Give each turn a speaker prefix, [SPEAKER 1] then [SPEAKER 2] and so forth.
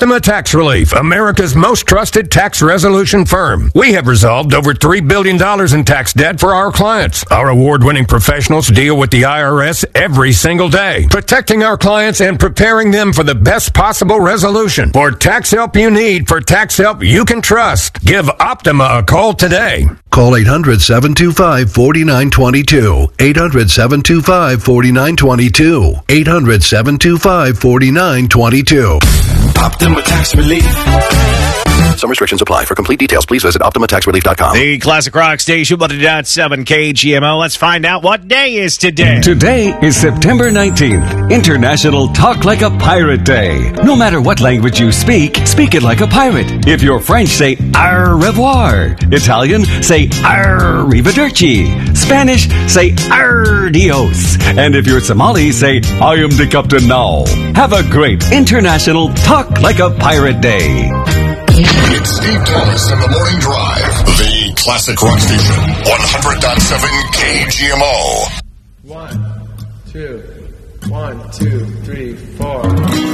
[SPEAKER 1] Optima Tax Relief, America's most trusted tax resolution firm. We have resolved over $3 billion in tax debt for our clients. Our award-winning professionals deal with the IRS every single day, protecting our clients and preparing them for the best possible resolution. For tax help you need, for tax help you can trust, give Optima a call today.
[SPEAKER 2] Call 800-725-4922. 800-725-4922. 800-725-4922.
[SPEAKER 3] Optima Tax Relief.
[SPEAKER 2] Some restrictions apply. For complete details, please visit OptimaTaxRelief.com.
[SPEAKER 4] The Classic Rock Station, 100.7 KGMO. Let's find out what day is today.
[SPEAKER 5] Today is September 19th, International Talk Like a Pirate Day. No matter what language you speak it like a pirate. If you're French, say au revoir. Italian, say arrivederci. Spanish, say adios. And if you're Somali, say I am the captain now. Have a great International Talk Like a Pirate Day.
[SPEAKER 6] It's Steve Thomas in the Morning Drive. The Classic Rock Station, 100.7 KGMO.
[SPEAKER 7] 1, 2, 3, 4.